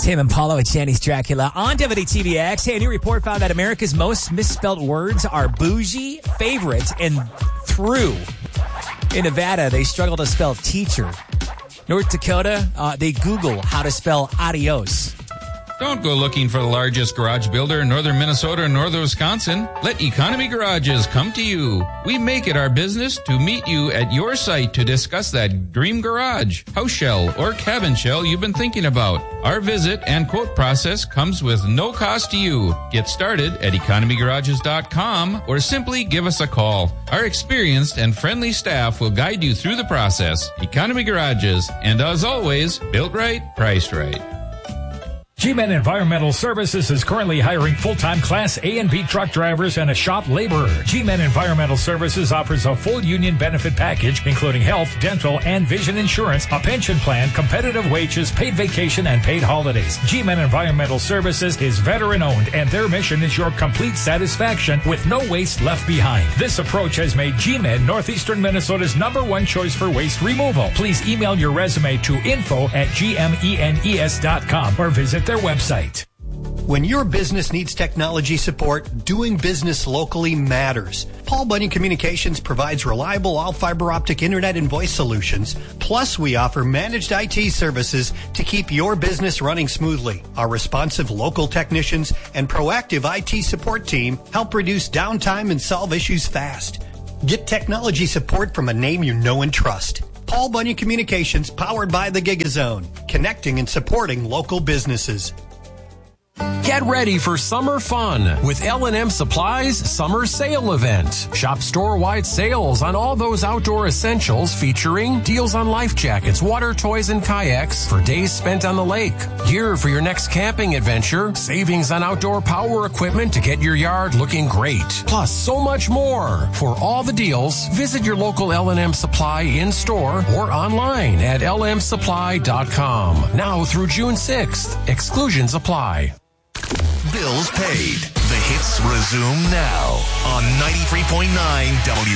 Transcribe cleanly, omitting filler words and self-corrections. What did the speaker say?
Tame Impala with Channy's Dracula on WTVX. Hey, a new report found that America's most misspelled words are bougie, favorite, and through. In Nevada, they struggle to spell teacher. North Dakota, they Google how to spell adios. Don't go looking for the largest garage builder in northern Minnesota or northern Wisconsin. Let Economy Garages come to you. We make it our business to meet you at your site to discuss that dream garage, house shell, or cabin shell you've been thinking about. Our visit and quote process comes with no cost to you. Get started at economygarages.com or simply give us a call. Our experienced and friendly staff will guide you through the process. Economy Garages, and as always, built right, priced right. G-Men Environmental Services is currently hiring full-time Class A and B truck drivers and a shop laborer. G-Men Environmental Services offers a full union benefit package, including health, dental, and vision insurance, a pension plan, competitive wages, paid vacation, and paid holidays. G-Men Environmental Services is veteran-owned, and their mission is your complete satisfaction with no waste left behind. This approach has made G-Men Northeastern Minnesota's #1 choice for waste removal. Please email your resume to info@gmenes.com or visit their website. When your business needs technology support, doing business locally matters. Paul Bunyan Communications provides reliable all-fiber optic internet and voice solutions. Plus, we offer managed IT services to keep your business running smoothly. Our responsive local technicians and proactive IT support team help reduce downtime and solve issues fast. Get technology support from a name you know and trust. Paul Bunyan Communications, powered by the GigaZone, connecting and supporting local businesses. Get ready for summer fun with L&M Supply's Summer Sale Event. Shop store-wide sales on all those outdoor essentials featuring deals on life jackets, water toys, and kayaks for days spent on the lake. Gear for your next camping adventure, savings on outdoor power equipment to get your yard looking great. Plus, so much more. For all the deals, visit your local L&M Supply in-store or online at lmsupply.com. Now through June 6th. Exclusions apply. Bills paid. The hits resume now on 93.9 W.